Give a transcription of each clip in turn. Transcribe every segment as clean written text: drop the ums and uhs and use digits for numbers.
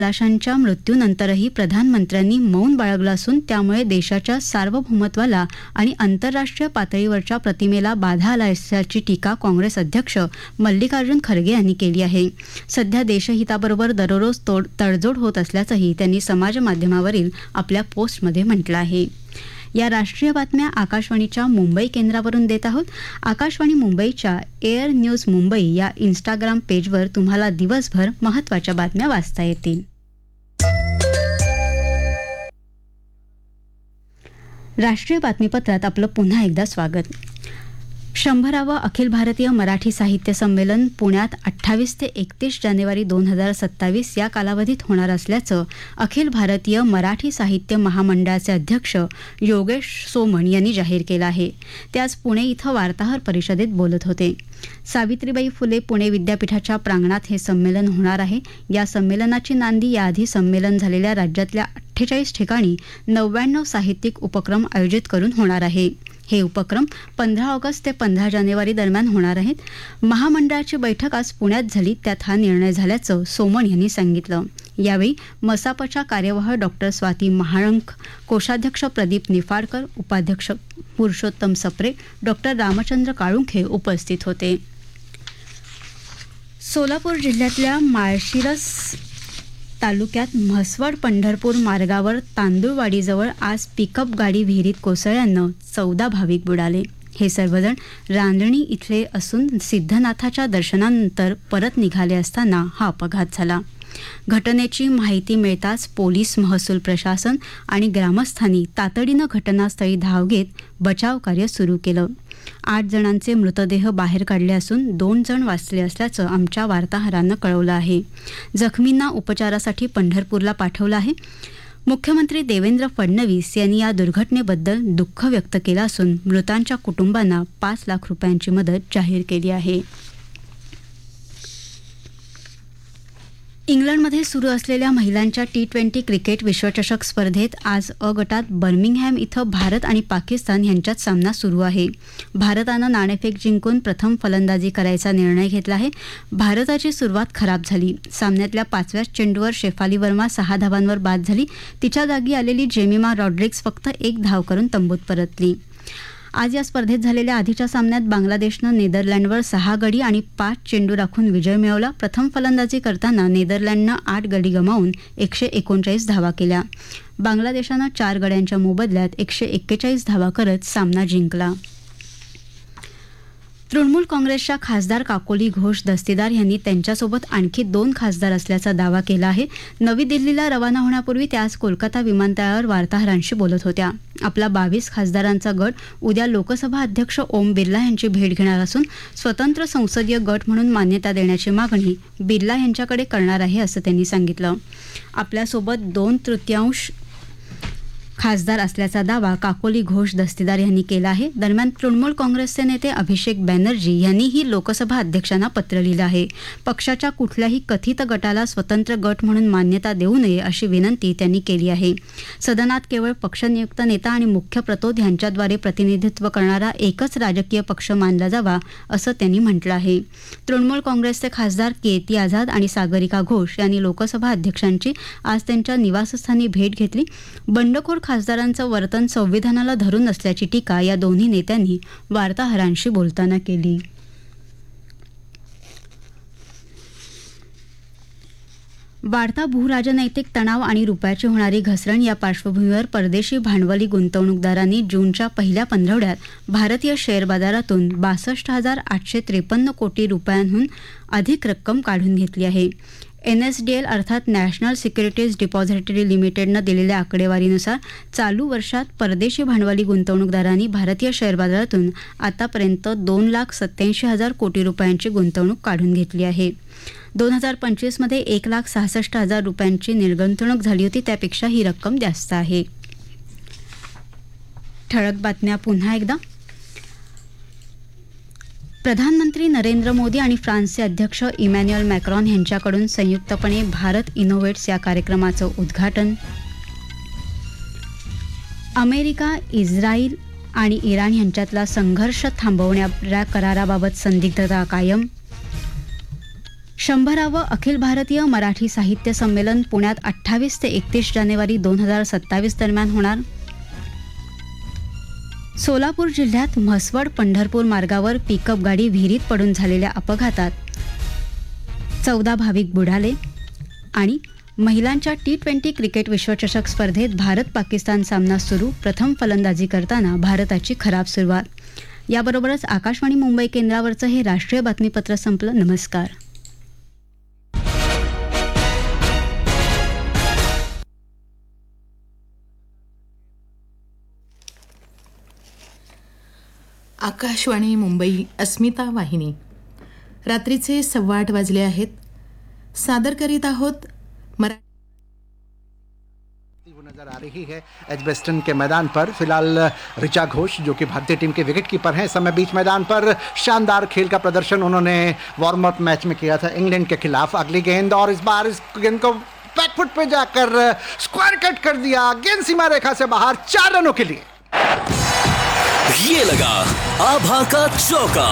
खलाशांच्या मृत्यूनंतरही प्रधानमंत्र्यांनी मौन बाळगलं असून त्यामुळे देशाच्या सार्वभौमत्वाला आणि आंतरराष्ट्रीय पातळीवरच्या प्रतिमेला बाधा आला असल्याची टीका काँग्रेस अध्यक्ष मल्लिकार्जुन खरगे यांनी केली आहे. सध्या देशहिताबरोबर दररोज तडजोड होत असल्याचंही त्यांनी समाजमाध्यमावरील आपल्या पोस्टमध्ये म्हटलं आहे. या राष्ट्रीय बातम्या आकाशवाणीच्या मुंबई केंद्रावरून देत आहोत. आकाशवाणी मुंबईच्या एअर न्यूज मुंबई या इंस्टाग्राम पेजवर तुम्हाला दिवसभर महत्त्वाच्या बातम्या वाचता येतील. राष्ट्रीय बातमीपत्रात आपलं पुन्हा एकदा स्वागत. 100वे अखिल भारतीय मराठी साहित्य संमेलन पुण्यात 28 ते 31 जानेवारी 2027 या कालावधीत होणार असल्याचं अखिल भारतीय मराठी साहित्य महामंडळाचे अध्यक्ष योगेश सोमण यांनी जाहीर केलं आहे. ते आज पुणे इथं वार्ताहर परिषदेत बोलत होते. सावित्रीबाई फुले पुणे विद्यापीठाच्या प्रांगणात हे संमेलन होणार आहे. या संमेलनाची नांदी याआधी संमेलन झालेल्या राज्यातल्या 48 ठिकाणी 99 साहित्यिक उपक्रम आयोजित करून होणार आहे. हे उपक्रम 15 ऑगस्ट ते 15 जानेवारी दरम्यान होणार आहेत. महामंडळाची बैठक आज पुण्यात झाली, त्यात हा निर्णय झाल्याचं सोमण यांनी सांगितलं. यावेळी मसापच्या कार्यवाह डॉक्टर स्वाती महाळंक, कोषाध्यक्ष प्रदीप निफाडकर, उपाध्यक्ष पुरुषोत्तम सप्रे, डॉक्टर रामचंद्र काळुंखे उपस्थित होते. सोलापूर जिल्ह्यातल्या माळशिरस तालुक्यात म्हसवड पंढरपूर मार्गावर तांदूळवाडीजवळ आज पिकअप गाडी विहिरीत कोसळल्यानं 14 भाविक बुडाले. हे सर्वजण रांजणी इथले असून सिद्धनाथाच्या दर्शनानंतर परत निघाले असताना हा अपघात झाला. घटनेची माहिती मिळताच पोलीस, महसूल प्रशासन आणि ग्रामस्थांनी तातडीनं घटनास्थळी धाव घेत बचाव कार्य सुरू केलं. 8 जणांचे मृतदेह बाहेर काढले असून 2 जण वाचले असल्याचं आमच्या वार्ताहरानं कळवलं आहे. जखमींना उपचारासाठी पंढरपूरला पाठवलं आहे. मुख्यमंत्री देवेंद्र फडणवीस यांनी या दुर्घटनेबद्दल दुःख व्यक्त केलं असून मृतांच्या कुटुंबांना 5 लाख रुपयांची मदत जाहीर केली आहे. इंग्लंडमध्ये सुरू असलेल्या महिलांच्या T20 क्रिकेट विश्वचषक स्पर्धेत आज अ गटात बर्मिंगहॅम इथं भारत आणि पाकिस्तान यांच्यात सामना सुरू आहे. भारतानं नाणेफेक जिंकून प्रथम फलंदाजी करायचा निर्णय घेतला आहे. भारताची सुरुवात खराब झाली. सामन्यातल्या 5व्या चेंडूवर शेफाली वर्मा 6 धावांवर बाद झाली. तिच्या जागी आलेली जेमिमा रॉड्रिग्स फक्त 1 धाव करून तंबूत परतली. आज या स्पर्धेत झालेल्या आधीच्या सामन्यात बांगलादेशनं नेदरलँडवर 6 गडी आणि 5 चेंडू राखून विजय मिळवला. प्रथम फलंदाजी करताना नेदरलँडनं 8 गडी गमावून 139 धावा केल्या. बांगलादेशानं 4 गड्यांच्या मोबदल्यात 141 धावा करत सामना जिंकला. तृणमूल काँग्रेसच्या खासदार काकोली घोष दस्तीदार यांनी त्यांच्यासोबत आणखी 2 खासदार असल्याचा दावा केला आहे. नवी दिल्लीला रवाना होण्यापूर्वी त्या आज कोलकाता विमानतळावर वार्ताहरांशी बोलत होत्या. आपला 22 खासदारांचा गट उद्या लोकसभा अध्यक्ष ओम बिर्ला यांची भेट घेणार असून स्वतंत्र संसदीय गट म्हणून मान्यता देण्याची मागणी बिर्ला यांच्याकडे करणार आहे असं त्यांनी सांगितलं. आपल्यासोबत 2/3 खासदार असल्याचा दावा काकोली घोष दस्तीदार यांनी केला आहे. दरम्यान तृणमूल काँग्रेसचे नेते अभिषेक बॅनर्जी यांनीही लोकसभा अध्यक्षांना पत्र लिहिलं आहे. पक्षाच्या कुठल्याही कथित गटाला स्वतंत्र गट म्हणून मान्यता देऊ नये अशी विनंती त्यांनी केली आहे. सदनात केवळ पक्षनियुक्त नेता आणि मुख्य प्रतोद यांच्याद्वारे प्रतिनिधित्व करणारा एकच राजकीय पक्ष मानला जावा असं त्यांनी म्हटलं आहे. तृणमूल काँग्रेसचे खासदार कीर्ती आझाद आणि सागरिका घोष यांनी लोकसभा अध्यक्षांची आज त्यांच्या निवासस्थानी भेट घेतली. बंडखोर खासदारांचं वर्तन संविधानाला धरून असल्याची टीका या दोन्ही नेत्यांनी वार्ताहरांशी बोलताना केली. वाढता भूराजनैतिक तणाव आणि रुपयाची होणारी घसरण या पार्श्वभूमीवर परदेशी भांडवली गुंतवणूकदारांनी जूनच्या पहिल्या पंधरवड्यात भारतीय शेअर बाजारातून 62,853 कोटी रुपयांहून अधिक रक्कम काढून घेतली आहे. NSDL अर्थात नॅशनल सिक्युरिटीज डिपॉझिटरी लिमिटेडनं दिलेल्या आकडेवारीनुसार चालू वर्षात परदेशी भांडवली गुंतवणूकदारांनी भारतीय शेअर बाजारातून आतापर्यंत 2,87,000 कोटी रुपयांची गुंतवणूक काढून घेतली आहे. 2025 मध्ये 1,66,000 रुपयांची निर्गुंतवणूक झाली होती, त्यापेक्षा ही रक्कम जास्त आहे. ठळक बातम्या पुन्हा एकदा. प्रधानमंत्री नरेंद्र मोदी आणि फ्रान्सचे अध्यक्ष इमॅन्युएल मॅक्रॉन यांच्याकडून संयुक्तपणे भारत इनोव्हेट्स या कार्यक्रमाचं उद्घाटन. अमेरिका, इस्रायल आणि इराण यांच्यातला संघर्ष थांबवणाऱ्या कराराबाबत संदिग्धता कायम. 100वे अखिल भारतीय मराठी साहित्य संमेलन पुण्यात 28 ते 31 जानेवारी 2027 दरम्यान होणार. सोलापूर जिल्ह्यात म्हसवड पंढरपूर मार्गावर पिकअप गाडी विहिरीत पडून झालेल्या अपघातात 14 भाविक बुडाले. आणि महिलांच्या T20 क्रिकेट विश्वचषक स्पर्धेत भारत पाकिस्तान सामना सुरू. प्रथम फलंदाजी करताना भारताची खराब सुरुवात. याबरोबरच आकाशवाणी मुंबई केंद्रावरचं हे राष्ट्रीय बातमीपत्र संपलं. नमस्कार. आकाशवाणी मुंबई अस्मिता वाहिनी. रात्रीचे 8:15 वाजले आहेत. सादर करीत आहोत नजर आ रही है एजबेस्टन के मैदान पर. फिलहाल ऋचा घोष जो कि भारतीय टीम के विकेट कीपर हैं, इस समय बीच मैदान पर शानदार खेल का प्रदर्शन उन्होंने वार्म अप मैच में किया था इंग्लैंड के खिलाफ. अगली गेंद और इस बार इस गेंद को बैकफुट पे जाकर स्क्वायर कट कर दिया. गेंद सीमा रेखा से बाहर 4 रनों के लिए. ये लगा आभा का चौका.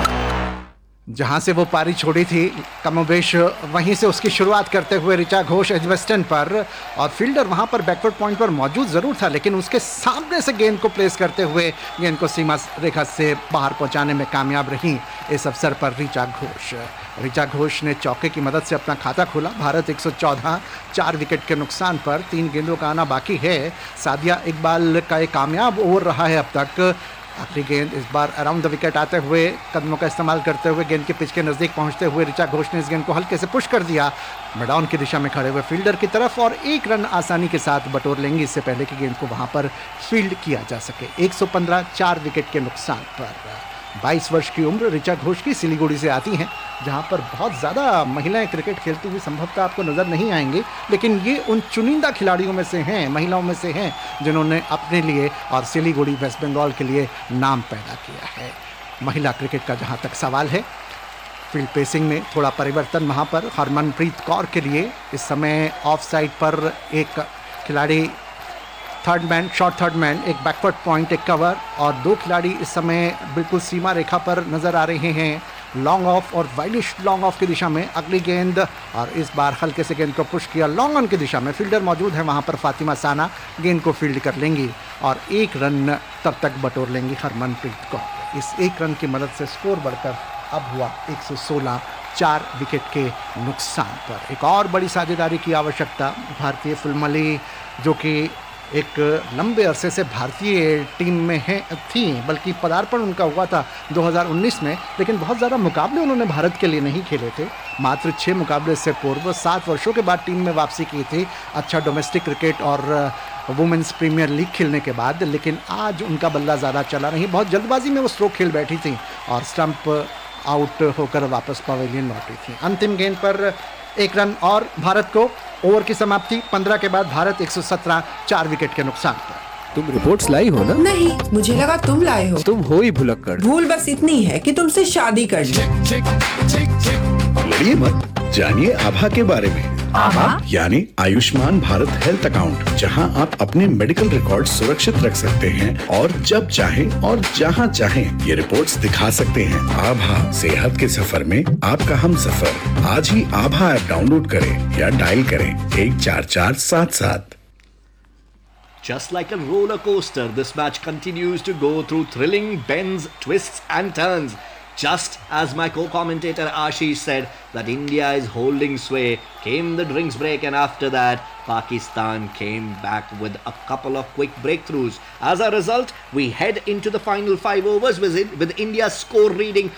जहां से वो पारी छोड़ी थी कमोबेश वहीं से उसकी शुरुआत करते हुए ऋचा घोष एजबेस्टन पर, और फील्डर वहां पर बैकवर्ड पॉइंट पर मौजूद जरूर था लेकिन उसके सामने से गेंद को प्लेस करते हुए गेंद को सीमा रेखा से बाहर पहुंचाने में कामयाब रही इस अवसर पर ऋचा घोष. ऋचा घोष ने चौके की मदद से अपना खाता खोला. भारत 114, 4 विकेट के नुकसान पर 3 गेंदों का आना बाकी है. सादिया इकबाल का एक कामयाब ओवर रहा है अब तक. आखिरी गेंद इस बार अराउंड द विकेट आते हुए कदमों का इस्तेमाल करते हुए गेंद के पिच के नज़दीक पहुंचते हुए ऋचा घोष ने इस गेंद को हल्के से पुश कर दिया मिडऑन की दिशा में खड़े हुए फील्डर की तरफ, और 1 रन आसानी के साथ बटोर लेंगे इससे पहले कि गेंद को वहां पर फील्ड किया जा सके. 115, 4 विकेट के नुकसान पर. 22 वर्ष की उम्र ऋचा घोष की सिलीगुड़ी से आती हैं, जहां पर बहुत ज़्यादा महिलाएं क्रिकेट खेलती हुई संभवतः आपको नज़र नहीं आएंगी, लेकिन ये उन चुनिंदा खिलाड़ियों में से हैं, महिलाओं में से हैं जिन्होंने अपने लिए और सिलीगुड़ी वेस्ट बंगाल के लिए नाम पैदा किया है. महिला क्रिकेट का जहां तक सवाल है, फील्ड पेसिंग में थोड़ा परिवर्तन वहां पर हरमनप्रीत कौर के लिए. इस समय ऑफ साइड पर एक खिलाड़ी शॉर्ट थर्ड मैन, एक बैकवर्ड पॉइंट, एक कवर, और 2 खिलाड़ी इस समय बिल्कुल सीमा रेखा पर नज़र आ रहे हैं. लॉन्ग ऑफ और वाइडिश लॉन्ग ऑफ की दिशा में अगली गेंद, और इस बार हल्के से गेंद को पुश किया लॉन्ग ऑन की दिशा में. फील्डर मौजूद है वहां पर फातिमा साना, गेंद को फील्ड कर लेंगी और 1 रन तब तक बटोर लेंगी हरमनप्रीत कौर. इस 1 रन की मदद से स्कोर बढ़कर अब हुआ 116, 4 विकेट के नुकसान पर. एक और बड़ी साझेदारी की आवश्यकता. भारतीय फुलमली जो कि एक लंबे अरसे से भारतीय टीम में थी, बल्कि पदार्पण उनका हुआ था 2019 में, लेकिन बहुत ज़्यादा मुकाबले उन्होंने भारत के लिए नहीं खेले थे. मात्र 6 मुकाबले से पूर्व 7 वर्षों के बाद टीम में वापसी की थी, अच्छा डोमेस्टिक क्रिकेट और वुमेंस प्रीमियर लीग खेलने के बाद. लेकिन आज उनका बल्ला ज़्यादा चला नहीं. बहुत जल्दबाजी में वो स्ट्रोक खेल बैठी थी और स्टंप आउट होकर वापस पवेलियन लौटी थी. अंतिम गेंद पर 1 रन और भारत को. ओवर की समाप्ति 15 के बाद भारत 117, 4 विकेट के नुकसान पर. तुम रिपोर्ट्स लाई हो ना? नहीं, मुझे लगा तुम लाए हो. तुम हो ही भुलक्कड़. भूल बस इतनी है कि तुमसे शादी कर ली. लड़िए मत, जानिए आभा के बारे में. आभा यानी आयुष्मान भारत हेल्थ अकाउंट, जहां आप अपने मेडिकल रिकॉर्ड सुरक्षित रख सकते हैं और जब चाहें और जहां चाहें ये रिपोर्ट्स दिखा सकते हैं. आभा, सेहत के सफर में आपका हम सफर. आज ही आभा ऐप डाउनलोड करें या डायल करें 14477. Just like a roller coaster, this match continues to go through thrilling bends, twists and turns. Just as my co-commentator Ashish said that India is holding sway, came the drinks break, and after that Pakistan came back with a couple of quick breakthroughs. As a result, we head into the final 5 overs with India's score reading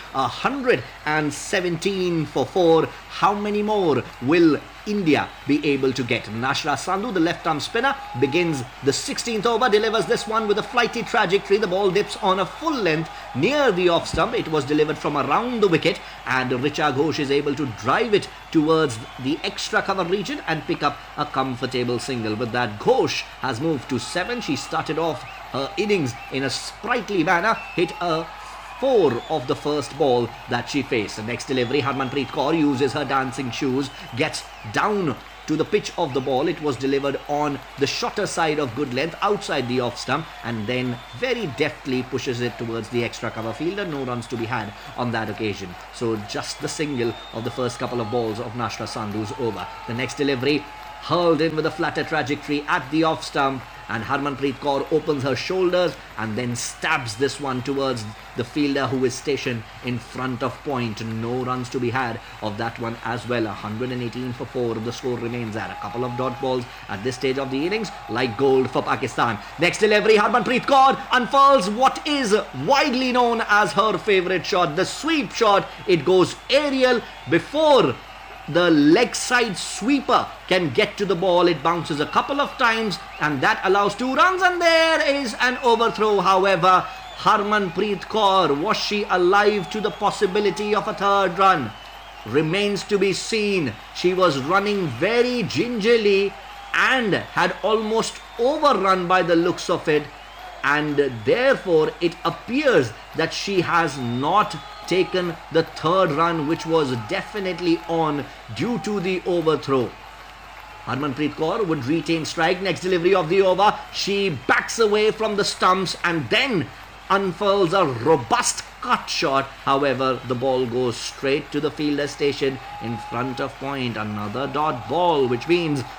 117 for 4. How many more will India be able to get? Nashra Sandhu, the left-arm spinner, begins the 16th over, delivers this one with a flighty trajectory. The ball dips on a full length near the off stump. It was delivered from around the wicket, and Richa Ghosh is able to drive it towards the extra cover region and pick up a comfortable single. With that, Ghosh has moved to 7. She started off her innings in a sprightly manner, hit a 4 of the first ball that she faced. The next delivery, Harmanpreet Kaur uses her dancing shoes, gets down to the pitch of the ball. It was delivered on the shorter side of good length outside the off stump and then very deftly pushes it towards the extra cover fielder. No runs to be had on that occasion. So just the single of the first couple of balls of Nashra Sandhu's over. The next delivery hurled in with a flatter trajectory at the off stump, and Harmanpreet Kaur opens her shoulders and then stabs this one towards the fielder who is stationed in front of point. No runs to be had of that one as well. 118 for 4 the score remains at. A couple of dot balls at this stage of the innings like gold for Pakistan. Next delivery, Harmanpreet Kaur unfurls what is widely known as her favourite shot, the sweep shot. It goes aerial before the leg side sweeper can get to the ball. It bounces a couple of times and that allows 2 runs, and there is an overthrow. However, Harmanpreet Kaur, was she alive to the possibility of a third run? Remains to be seen. She was running very gingerly and had almost overrun by the looks of it, and therefore it appears that she has not taken the third run, which was definitely on due to the overthrow. Harmanpreet Kaur would retain strike. Next delivery of the over, she backs away from the stumps and then unfurls a robust cut shot. However, the ball goes straight to the fielder station in front of point. Another dot ball, which means